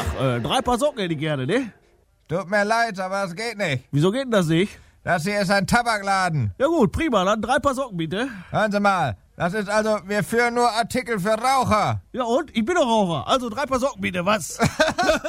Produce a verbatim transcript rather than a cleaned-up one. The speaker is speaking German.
sag, äh, drei Paar Socken hätte ich gerne, ne? Tut mir leid, aber es geht nicht. Wieso geht denn das nicht? Das hier ist ein Tabakladen. Ja gut, prima, dann drei Paar Socken bitte. Hören Sie mal, das ist also, wir führen nur Artikel für Raucher. Ja und? Ich bin doch Raucher, also drei Paar Socken bitte, was?